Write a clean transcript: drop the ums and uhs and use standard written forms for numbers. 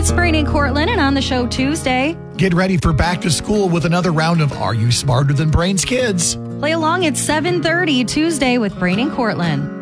It's Brain and Cortland, and on the show Tuesday, Get ready for back to school with another round of Are You Smarter Than Brains Kids? play along at 7:30 Tuesday with Brain and Cortland.